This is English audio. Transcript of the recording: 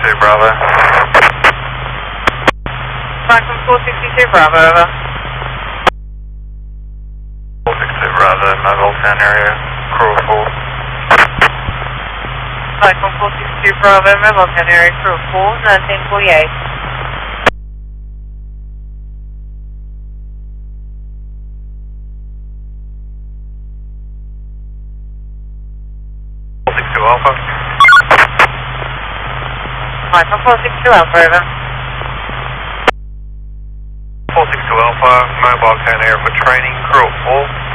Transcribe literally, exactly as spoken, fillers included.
two Bravo. Franklin four sixty-two Bravo, over. four sixty-two Bravo, mobile ten area, crew of four. Franklin four sixty-two Bravo, mobile ten area, crew of four, nineteen forty-eight. four sixty-two Alpha. Franklin four sixty-two Alpha, over. four sixty-two Alpha, mobile ten area for training, crew of four.